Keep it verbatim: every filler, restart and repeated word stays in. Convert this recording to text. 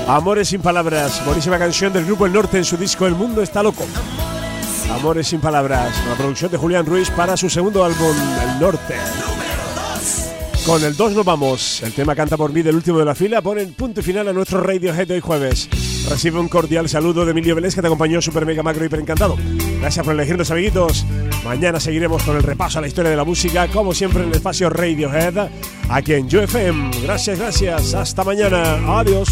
Amores sin palabras, buenísima canción del grupo El Norte en su disco El Mundo Está Loco. Amores sin palabras, una producción de Julián Ruiz para su segundo álbum, El Norte. Con el dos nos vamos. El tema Canta por mí del último de la fila pone punto y final a nuestro Radiohead de hoy jueves. Recibe un cordial saludo de Emilio Vélez, que te acompañó super mega macro hiper encantado. Gracias por elegirnos, amiguitos. Mañana seguiremos con el repaso a la historia de la música, como siempre en el espacio Radiohead, aquí en You F M. Gracias, gracias. Hasta mañana. Adiós.